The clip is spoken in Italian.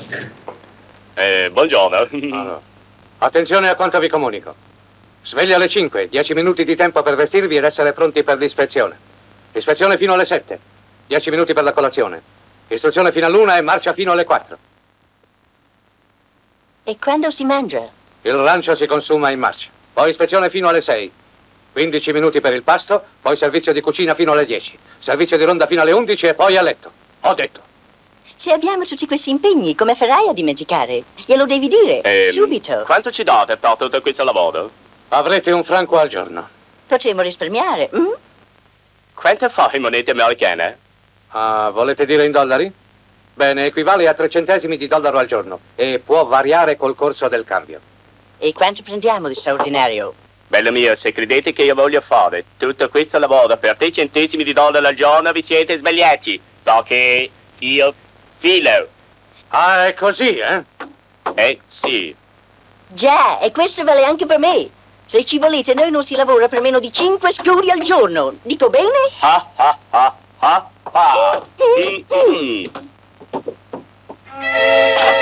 Buongiorno. Allora. Attenzione a quanto vi comunico. Sveglia alle 5, 10 minuti di tempo per vestirvi ed essere pronti per l'ispezione. Ispezione fino alle 7, 10 minuti per la colazione. Istruzione fino all'1 e marcia fino alle 4. E quando si mangia? Il rancio si consuma in marcia. Poi ispezione fino alle 6. 15 minuti per il pasto, poi servizio di cucina fino alle 10. Servizio di ronda fino alle 11 e poi a letto. Ho detto. Se abbiamo tutti questi impegni, come farai a dimenticare? Glielo devi dire, subito. Quanto ci date per tutto questo lavoro? Avrete un franco al giorno. Potremmo risparmiare, Quanto fa in monete americane? Ah, volete dire in dollari? Bene, equivale a 3 centesimi di dollaro al giorno e può variare col corso del cambio. E quanto prendiamo di straordinario? Bello mio, se credete che io voglio fare tutto questo lavoro per 3 centesimi di dollaro al giorno, vi siete sbagliati. Perché io filo. Ah, è così, eh? Sì. Già, e questo vale anche per me. Se ci volete, noi non si lavora per meno di 5 scuri al giorno. Dico bene? Ha ha ha ha ha.